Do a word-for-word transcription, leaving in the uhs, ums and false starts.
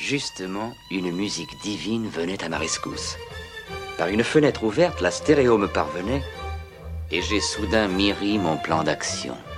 Justement, une musique divine venait à ma rescousse. Par une fenêtre ouverte, la stéréo me parvenait, et j'ai soudain mûri mon plan d'action.